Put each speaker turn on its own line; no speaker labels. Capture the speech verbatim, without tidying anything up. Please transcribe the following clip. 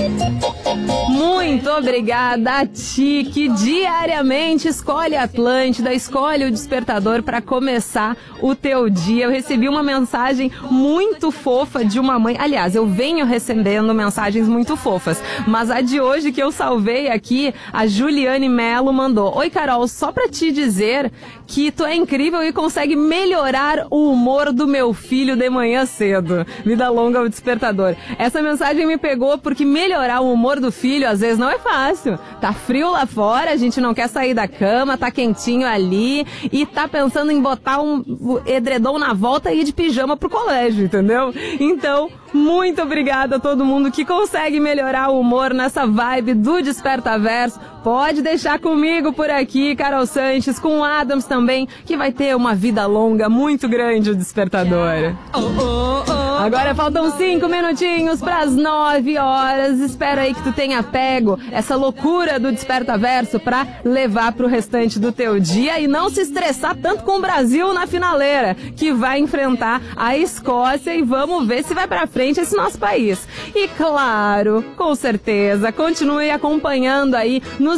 Muito obrigada a ti que diariamente escolhe a Atlântida, escolhe o despertador para começar o teu dia. Eu recebi uma mensagem muito fofa de uma mãe. Aliás, eu venho recebendo mensagens muito fofas, mas a de hoje que eu salvei aqui, a Juliane Melo mandou: Oi, Carol, só para te dizer que tu é incrível e consegue melhorar o humor do meu filho de manhã cedo. Vida longa ao despertador. Essa mensagem me pegou porque melhorar o humor do filho às vezes não é fácil. Tá frio lá fora, a gente não quer sair da cama, tá quentinho ali e tá pensando em botar um edredom na volta e ir de pijama pro colégio, entendeu? Então, muito obrigada a todo mundo que consegue melhorar o humor nessa vibe do Despertaverso. Pode deixar comigo por aqui, Carol Sanches, com o Adams também, que vai ter uma vida longa muito grande o despertador. Oh, oh, oh. Agora faltam cinco minutinhos para as nove horas. Espero aí que tu tenha pego essa loucura do Despertaverso para levar pro restante do teu dia e não se estressar tanto com o Brasil na finaleira, que vai enfrentar a Escócia, e vamos ver se vai para frente esse nosso país. E claro, com certeza, continue acompanhando aí nos